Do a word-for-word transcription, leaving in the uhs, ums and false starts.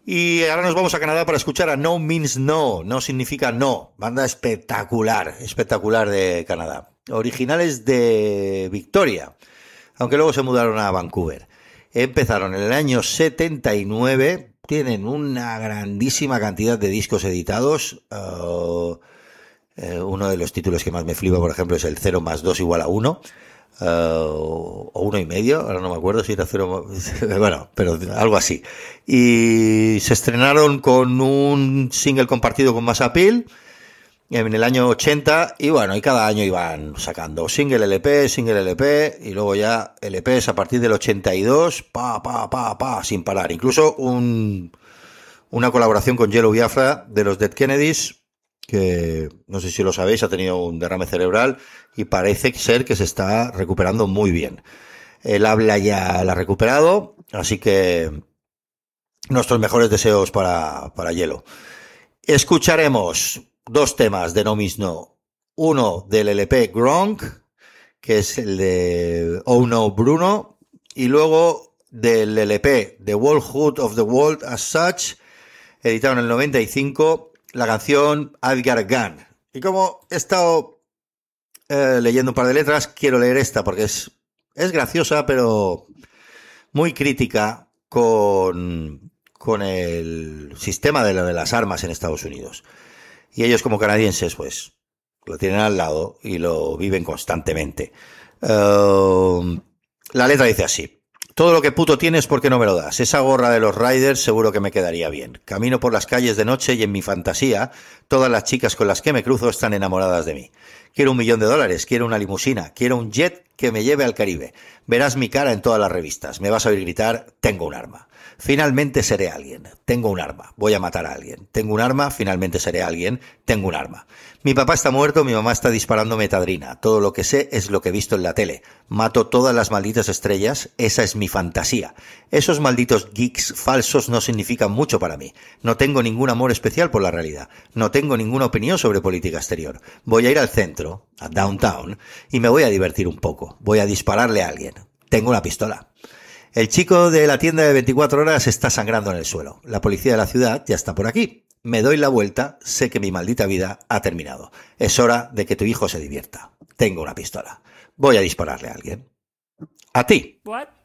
Y ahora nos vamos a Canadá para escuchar a No Means No. No significa no. Banda espectacular, espectacular de Canadá. Originales de Victoria, aunque luego se mudaron a Vancouver. Empezaron en el año setenta y nueve. Tienen una grandísima cantidad de discos editados. Uh, eh, uno de los títulos que más me flipa, por ejemplo, es el cero más dos igual a uno. Uh, o uno y medio, ahora no me acuerdo si era cero, bueno, pero algo así. Y se estrenaron con un single compartido con Mass Appeal en el año ochenta, y bueno, y cada año iban sacando single L P, single L P, y luego ya L Ps a partir del ochenta y dos, pa, pa, pa, pa, sin parar. Incluso un, una colaboración con Yellow Biafra de los Dead Kennedys, que no sé si lo sabéis, ha tenido un derrame cerebral y parece ser que se está recuperando muy bien. El habla ya la ha recuperado, así que nuestros mejores deseos para, para Yellow. Escucharemos dos temas de No Means No. Uno del L P Gronk, que es el de Oh No Bruno, y luego del L P The Worldhood of the World as Such, editado en el noventa y cinco, la canción I've Got a Gun. Y como he estado eh, leyendo un par de letras, quiero leer esta porque es, es graciosa, pero muy crítica con, con el sistema de, de las armas en Estados Unidos. Y ellos, como canadienses, pues lo tienen al lado y lo viven constantemente. Uh, la letra dice así: todo lo que puto tienes, ¿por qué no me lo das? Esa gorra de los Riders seguro que me quedaría bien. Camino por las calles de noche y en mi fantasía todas las chicas con las que me cruzo están enamoradas de mí. Quiero un millón de dólares, quiero una limusina, quiero un jet que me lleve al Caribe. Verás mi cara en todas las revistas. Me vas a oír gritar: tengo un arma. Finalmente seré alguien. Tengo un arma. Voy a matar a alguien. Tengo un arma. Finalmente seré alguien. Tengo un arma. Mi papá está muerto, mi mamá está disparando metadrina. Todo lo que sé es lo que he visto en la tele. Mato todas las malditas estrellas. Esa es mi fantasía. Esos malditos geeks falsos no significan mucho para mí. No tengo ningún amor especial por la realidad. No tengo ninguna opinión sobre política exterior. Voy a ir al centro, a downtown, y me voy a divertir un poco. Voy a dispararle a alguien. Tengo una pistola. El chico de la tienda de veinticuatro horas está sangrando en el suelo. La policía de la ciudad ya está por aquí. Me doy la vuelta, sé que mi maldita vida ha terminado. Es hora de que tu hijo se divierta. Tengo una pistola. Voy a dispararle a alguien. A ti. What?